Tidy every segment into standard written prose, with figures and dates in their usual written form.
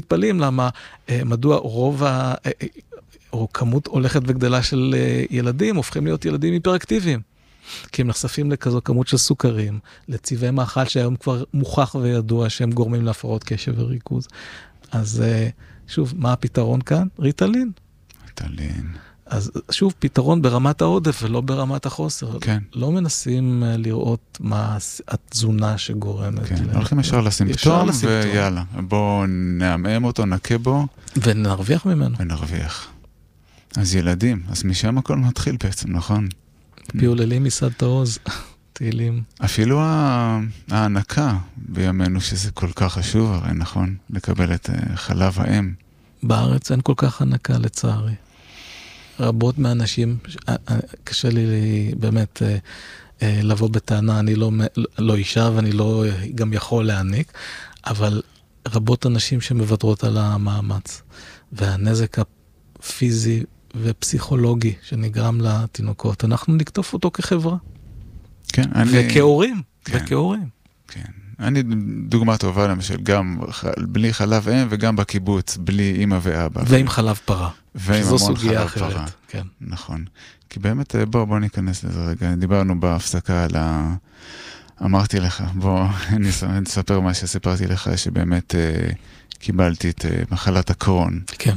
מתפלאים למה, מדוע רוב או כמות הולכת וגדלה של ילדים, הופכים להיות ילדים היפראקטיביים. כי הם נחשפים לכזו כמות של סוכרים, לצבעי מאכל שהיום כבר מוכח וידוע שהם גורמים להפרעות קשב וריכוז. אז שוב, מה הפתרון כאן? ריטלין. ריטלין. אז שוב, פתרון ברמת העודף ולא ברמת החוסר. כן. לא מנסים לראות מה התזונה שגורמת. כן, הולכים ישר לסימפטום ויאללה. בואו נעמם אותו, נקה בו. ונרוויח ממנו. ונרוויח. אז ילדים, אז משם הכל מתחיל בעצם, נכון? פיוללים מסד תעוז, תהילים. אפילו ההנקה בימינו שזה כל כך חשוב, הרי נכון, לקבל את חלב האם. בארץ אין כל כך הנקה לצערי. רבות מהאנשים, קשה לי באמת לבוא בטענה, אני לא אישה ואני לא גם יכול להעניק, אבל רבות אנשים שמוותרות על המאמץ. והנזק הפיזי ופסיכולוגי שנגרם לתינוקות, אנחנו נקטוף אותו כחברה. כן, וכהורים, וכהורים. כן. אני דוגמה טובה למשל, גם בלי חלב אם וגם בקיבוץ, בלי אמא ואבא. ועם חלב פרה. ועם המון חלב פרה. כן. נכון. כי באמת, בוא ניכנס לזה רגע. דיברנו בהפסקה על אמרתי לך, בוא נספר מה שסיפרתי לך, שבאמת קיבלתי את מחלת הקרון. כן.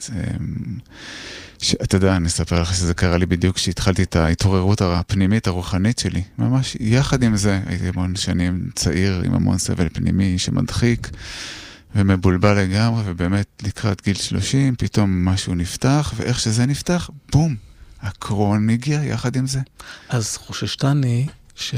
אתה יודע, אני אספר לך שזה קרה לי בדיוק כשהתחלתי את ההתעוררות הפנימית, הרוחנית שלי. ממש יחד עם זה, הייתי המון שנים צעיר עם המון סבל פנימי שמדחיק ומבולבל לגמרי, ובאמת לקראת גיל 30, פתאום משהו נפתח, ואיך שזה נפתח, בום, הקרון הגיע יחד עם זה. אז חוששתני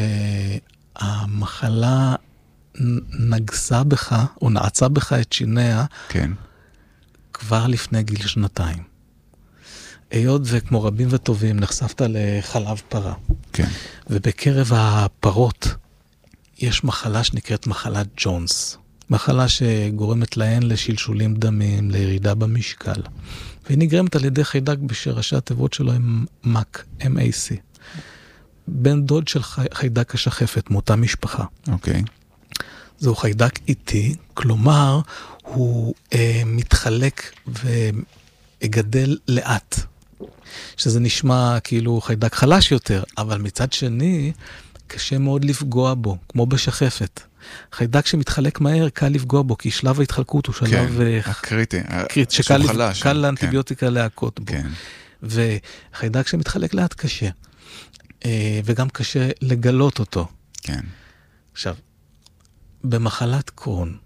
שהמחלה נגסה בך, או נעצה בך את שיניה, כן. כבר לפני גיל 2. היות וכמו רבים וטובים נחשפת לחלב פרה. כן. ובקרב הפרות יש מחלה שנקראת מחלת ג'ונס. מחלה שגורמת להן לשלשולים דמים, לירידה במשקל. והיא נגרמת על ידי חיידק בשראשי התיבות שלו הם MAC, M-A-C. בן דוד של חיידק השחפת, מאותה משפחה. אוקיי. זהו חיידק איטי, כלומר, הוא מתחלק וגדל לאט. שזה נשמע כאילו חיידק חלש יותר, אבל מצד שני, קשה מאוד לפגוע בו, כמו בשחפת. חיידק שמתחלק מהר, קל לפגוע בו, כי שלב ההתחלקות הוא שלב הקריטי, שקל לאנטיביוטיקה להכות בו. כן. וחיידק שמתחלק לאט קשה, וגם קשה לגלות אותו. כן. עכשיו, במחלת קרון,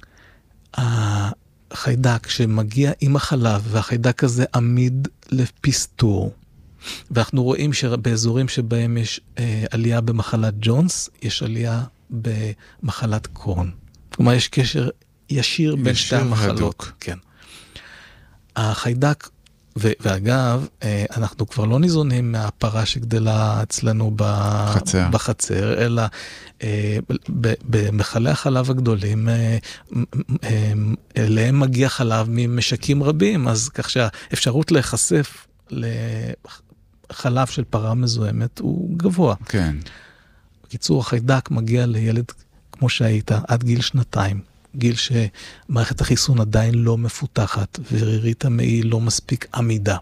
החיידק שמגיע עם החלב, והחיידק הזה עמיד לפסטור, ואנחנו רואים שבאזורים שבהם יש עלייה במחלת ג'ונס, יש עלייה במחלת קרון. כלומר, יש קשר ישיר בין שתי המחלות. כן. החיידק, ואגב, אנחנו כבר לא ניזונים מהפרה שגדלה אצלנו בחצר, אלא במחלי החלב הגדולים, אליהם מגיע חלב ממשקים רבים, אז כך שהאפשרות להיחשף לחלב של פרה מזוהמת הוא גבוה. כן. בקיצור, החיידק מגיע לילד כמו שהיית, עד גיל 2, גיל שמערכת החיסון עדיין לא מפותחת, ורירית המעי לא מספיק עמידה.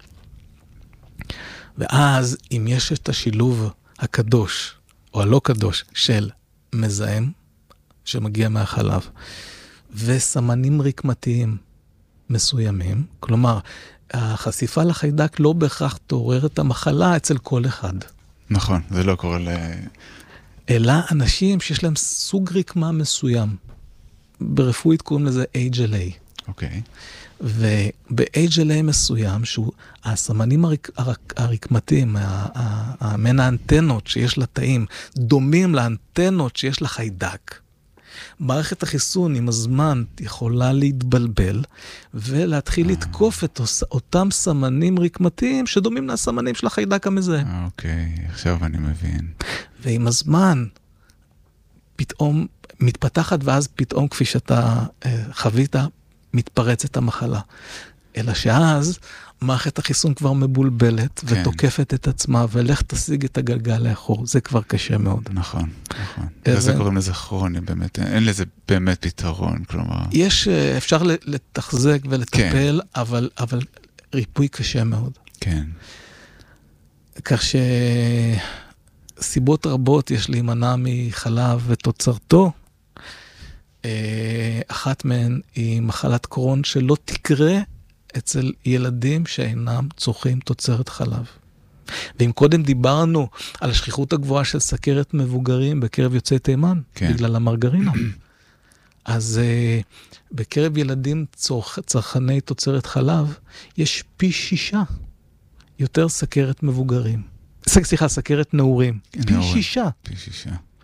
ואז, אם יש את השילוב הקדוש, או הלא קדוש, של מזהם, שמגיע מהחלב, וסמנים רקמתיים מסוימים, כלומר, החשיפה לחיידק לא בהכרח תעורר את המחלה אצל כל אחד. נכון, זה לא קורה אלא אנשים שיש להם סוג רקמה מסוים. ברפואית קוראים לזה HLA. אוקיי. וב-HLA מסוים, שהסמנים הרקמתיים, מן האנטנות שיש לתאים, דומים לאנטנות שיש לחיידק. מערכת החיסון עם הזמן יכולה להתבלבל, ולהתחיל לתקוף את אותם סמנים רקמתיים, שדומים לסמנים של החיידק המזהם. אוקיי, עכשיו אני מבין. ועם הזמן, פתאום מתפתחת, ואז פתאום, כפי שאתה חווית, מתפרצת המחלה. אלא שאז, מערכת החיסון כבר מבולבלת, כן. ותוקפת את עצמה, ולך תשיג את הגלגל לאחור. זה כבר קשה מאוד. נכון, נכון. וזה קוראים לזה כרוני, באמת. אין לזה באמת פתרון, כלומר... אפשר לתחזק ולטפל, כן. אבל ריפוי קשה מאוד. כן. כך סיבות רבות יש להימנע מחלב ותוצרתו. אחת מהן היא מחלת קרון שלא תקרה אצל ילדים שאינם צורכים תוצרת חלב. ואם קודם דיברנו על השכיחות הגבוהה של סכרת מבוגרים בקרב יוצאי תימן, כן. בגלל המרגרינה, אז בקרב ילדים צרכני תוצרת חלב, יש פי 6 יותר סכרת מבוגרים. סליחה, סכרת נעורים. פי 6. פי 6.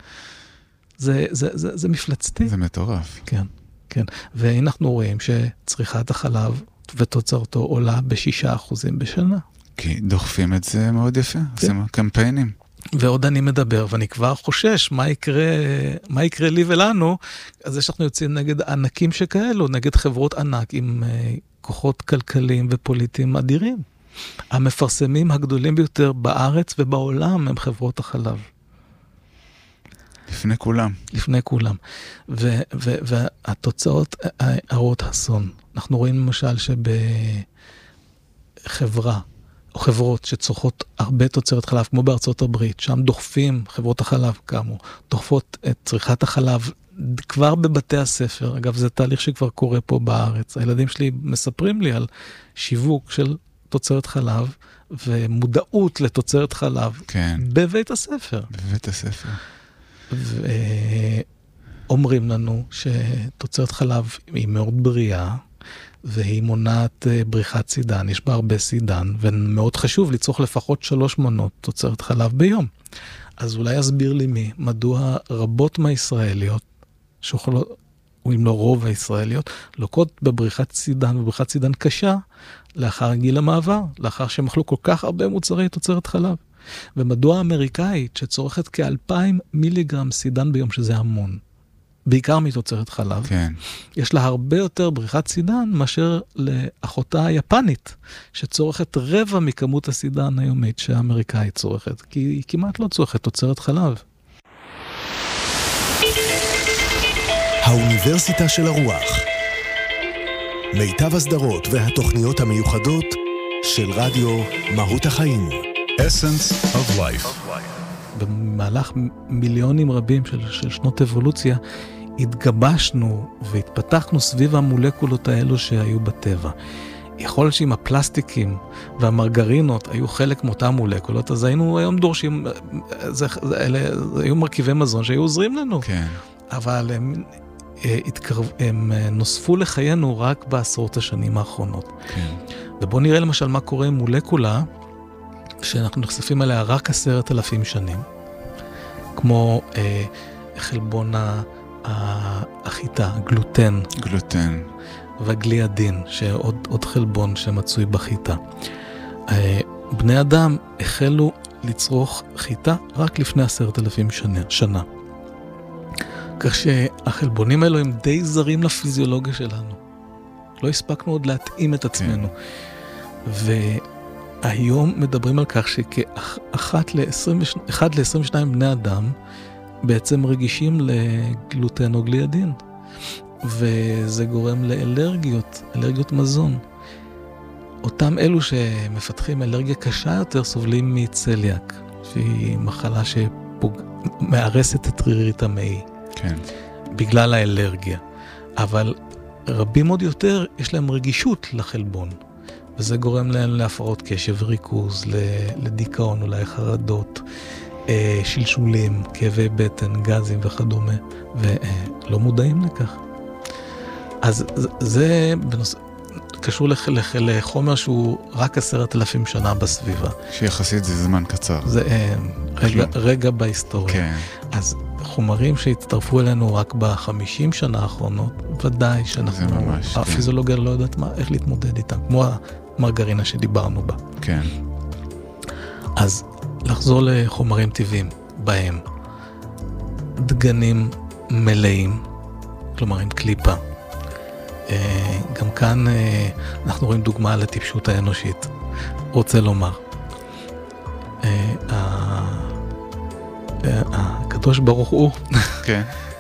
זה מפלצתי. זה מטורף. כן, כן. ואנחנו רואים שצריכת החלב ותוצרתו עולה ב6% בשנה. כי דוחפים את זה מאוד יפה. כן. עושים קמפיינים. ועוד אני מדבר, ואני כבר חושש מה יקרה לי ולנו, אז זה שאנחנו יוצאים נגד ענקים שכאלו, נגד חברות ענק עם כוחות כלכליים ופוליטיים אדירים. המפרסמים הגדולים ביותר בארץ ובעולם הם חברות החלב. לפני כולם. לפני כולם. והתוצאות הרות אסון. אנחנו רואים למשל שבחברה, או חברות שצורכות הרבה תוצרת חלב, כמו בארצות הברית, שם דוחפים, חברות החלב כאמור, דוחפות את צריכת החלב כבר בבתי הספר. אגב, זה תהליך שכבר קורה פה בארץ. הילדים שלי מספרים לי על שיווק של תוצרת חלב, ומודעות לתוצרת חלב. כן. בבית הספר. בבית הספר. ואומרים לנו שתוצרת חלב היא מאוד בריאה, והיא מונעת בריחת סידן, יש בה הרבה סידן, ומאוד חשוב לצרוך לפחות 3 מנות תוצרת חלב ביום. אז אולי אסביר לי מדוע רבות מהישראליות, שאוכלות, או אם לא רוב הישראליות, לוקות בבריחת סידן, ובריחת סידן קשה, לאחר גיל המעבר, לאחר שהם אכלו כל כך הרבה מוצרי תוצרת חלב. ומדוע האמריקאית שצורכת כ2,000 מיליגרם סידן ביום, שזה המון, בעיקר מתוצרת חלב, כן. יש לה הרבה יותר בריחת סידן מאשר לאחותה היפנית, שצורכת רבע מכמות הסידן היומית שהאמריקאית צורכת, כי היא כמעט לא צורכת תוצרת חלב. האוניברסיטה של הרוח. מיטב הסדרות והתוכניות המיוחדות של רדיו מהות החיים. Essence of Life. במהלך מיליונים רבים של שנות אבולוציה, התגבשנו והתפתחנו סביב המולקולות האלו שהיו בטבע. יכול להיות שאם הפלסטיקים והמרגרינות היו חלק מאותם מולקולות, אז היינו היום דורשים, אלה היו מרכיבי מזון שהיו עוזרים לנו. כן. אבל הם נוספו לחיינו רק בעשרות השנים האחרונות. כן. ובואו נראה למשל מה קורה עם מולקולה, שאנחנו נחשפים עליה רק 10,000 שנים, כמו חלבון החיטה, גלוטן. גלוטן. והגליאדין, שעוד חלבון שמצוי בחיטה. בני אדם החלו לצרוך חיטה רק לפני 10,000 שנה. כך שהחלבונים האלו הם די זרים לפיזיולוגיה שלנו. לא הספקנו עוד להתאים את עצמנו. והיום מדברים על כך שכאחת ל-22 בני אדם בעצם רגישים לגלוטן או גליאדין. וזה גורם לאלרגיות מזון. אותם אלו שמפתחים אלרגיה קשה יותר סובלים מצליאק, שהיא מחלה שמארסת את רירית המעי. כן. בגלל האלרגיה. אבל רבים עוד יותר יש להם רגישות לחלבון, וזה גורם להם להפרעות קשב וריכוז, לדיכאון, אולי חרדות, שלשולים, כאבי בטן, גזים וכדומה, ולא מודעים לכך. אז זה קשור לחומר שהוא רק 10,000 שנה בסביבה. שיחסית זה זמן קצר. זה רגע בהיסטוריה. כן. אז חומרים שהצטרפו אלינו רק ב50 שנה האחרונות, ודאי שאנחנו, ממש, הפיזיולוגיה לא יודעת איך להתמודד איתם, כמו המרגרינה שדיברנו בה. כן. אז לחזור לחומרים טבעיים בהם, דגנים מלאים, כלומר עם קליפה, גם כאן אנחנו רואים דוגמה לטיפשות האנושית. רוצה לומר, הקדוש ברוך הוא כן.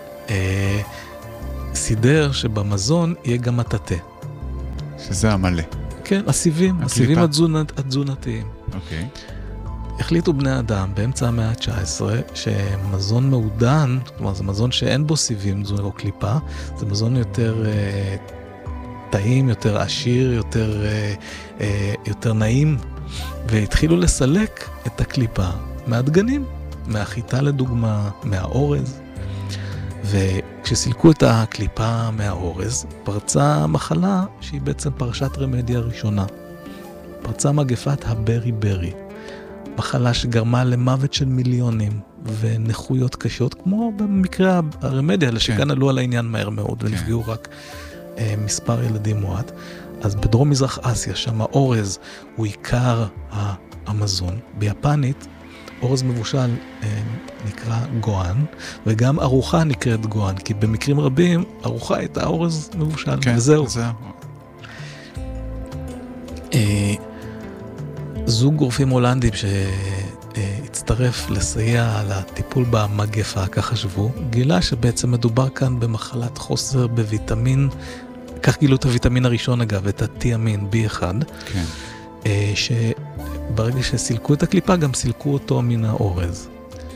סידר שבמזון יהיה גם מטאטא. שזה המלא. כן, הסיבים התזונתיים. אוקיי. החליטו בני אדם באמצע המאה ה-19 שמזון מעודן, כלומר זה מזון שאין בו סיבים או קליפה, זה מזון יותר טעים, יותר עשיר, יותר נעים, והתחילו לסלק את הקליפה מהדגנים, מהחיטה לדוגמה, מהאורז, וכשסילקו את הקליפה מהאורז, פרצה מחלה שהיא בעצם פרשת רמדיה הראשונה. פרצה מגפת הברי-ברי. מחלה שגרמה למוות של מיליונים ונכויות קשות, כמו במקרה הרמדיה, אלה שכאן עלו על העניין מהר מאוד, ונפגעו רק מספר ילדים מועט. אז בדרום מזרח אסיה, שם האורז הוא עיקר המזון. ביפנית, אורז מבושל נקרא גואן, וגם ארוחה נקראת גואן, כי במקרים רבים, ארוחה הייתה אורז מבושל, וזהו. זוג רופאים הולנדים שהצטרף לסייע לטיפול במגפה, כך חשבו, גילה שבעצם מדובר כאן במחלת חוסר בוויטמין, כך גילו את הוויטמין הראשון אגב, את התיאמין B1, כן. שברגע שסילקו את הקליפה גם סילקו אותו מן האורז.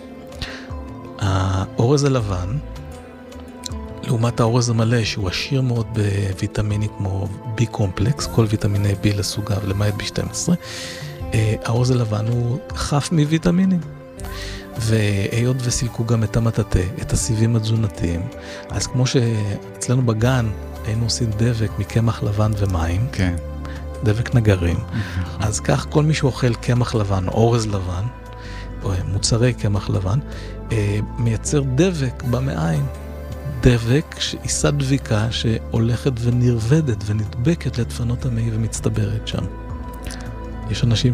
האורז הלבן, לעומת האורז המלא שהוא עשיר מאוד בוויטמינים כמו B קומפלקס, כל ויטמיני B לסוגיו, למעט B12, האורז הלבן הוא חף מוויטמינים. והיות וסילקו גם את המטאטא, את הסיבים התזונתיים, אז כמו שאצלנו בגן היינו עושים דבק מקמח לבן ומים, כן. דבק נגרים, אז כך כל מי שאוכל קמח לבן, אורז לבן, או מוצרי קמח לבן, מייצר דבק במעיים. דבק, עיסה דביקה שהולכת ונרבדת ונדבקת לדפנות המעי ומצטברת שם. יש אנשים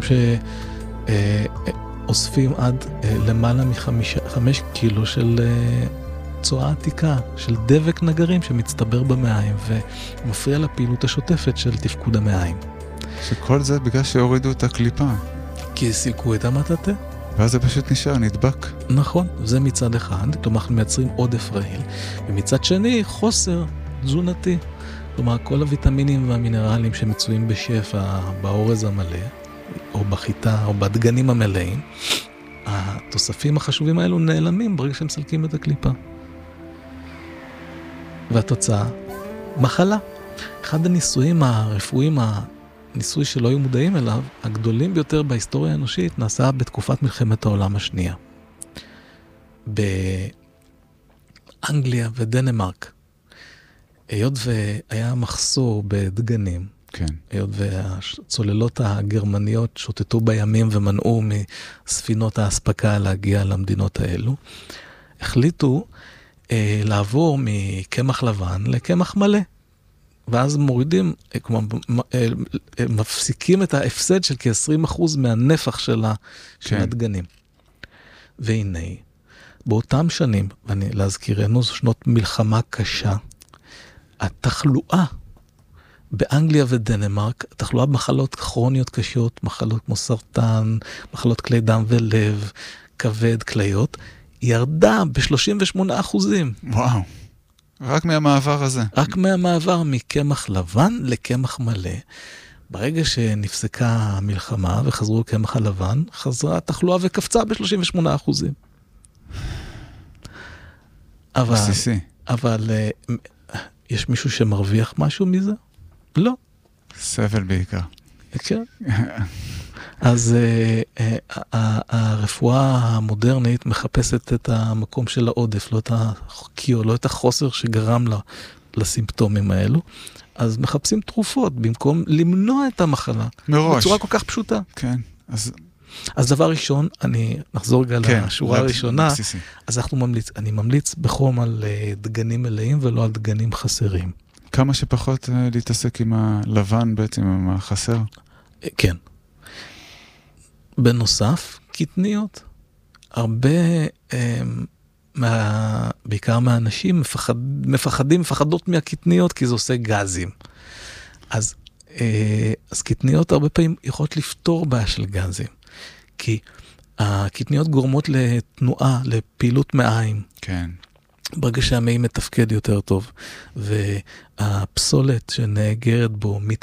שאוספים עד למעלה מ5 קילו של צועה עתיקה, של דבק נגרים שמצטבר במעיים ומפריע לפעילות השוטפת של תפקוד המעיים. שכל זה בגלל שהורידו את הקליפה. כי סילקו את המטאטא. ואז זה פשוט נשאר, נדבק. נכון, זה מצד אחד, כלומר אנחנו מייצרים עודף רעיל, ומצד שני חוסר תזונתי. כלומר כל הוויטמינים והמינרלים שמצויים בשפע באורז המלא, או בחיטה, או בדגנים המלאים, התוספים החשובים האלו נעלמים ברגע שהם מסלקים את הקליפה. והתוצאה, מחלה. אחד הניסויים הרפואיים, הניסוי שלא היו מודעים אליו, הגדולים ביותר בהיסטוריה האנושית, נעשה בתקופת מלחמת העולם השנייה. באנגליה ודנמרק, היות והיה מחסור בדגנים, כן. היות והצוללות הגרמניות שוטטו בימים ומנעו מספינות האספקה להגיע למדינות האלו, החליטו לעבור מקמח לבן לקמח מלא. ואז מורידים, כלומר, מפסיקים את ההפסד של כ-20% מהנפח של הדגנים. והנה, באותם שנים, ואני להזכירנו, שנות מלחמה קשה, התחלואה באנגליה ודנמרק, התחלואה במחלות כרוניות קשות, מחלות כמו סרטן, מחלות כלי דם ולב, כבד, כליות, ירדה ב-38%. וואו. רק מהמעבר הזה. רק מהמעבר מקמח לבן לקמח מלא. ברגע שנפסקה המלחמה וחזרו לקמח הלבן, חזרה התחלואה וקפצה ב-38%. אבל יש מישהו שמרוויח משהו מזה? לא. סבל בעיקר. כן. אז הרפואה המודרנית מחפשת את המקום של העודף, לא את הקיו, לא את החוסר שגרם לסימפטומים האלו. אז מחפשים תרופות במקום למנוע את המחלה. מראש. בצורה כל כך פשוטה. כן. אז דבר ראשון, אני נחזור רגע לשורה הראשונה. אז אני ממליץ בחום על דגנים מלאים ולא על דגנים חסרים. כמה שפחות להתעסק עם הלבן בעצם, עם החסר? כן. בנוסף, קטניות. הרבה בעיקר מהאנשים מפחדות מהקטניות, כי זה עושה גזים. אז קטניות הרבה פעמים יכולות לפתור בעיה של גזים, כי הקטניות גורמות לתנועה, לפעילות מעיים. כן. ברגע שהמעי מתפקד יותר טוב, והפסולת שנאגרת בו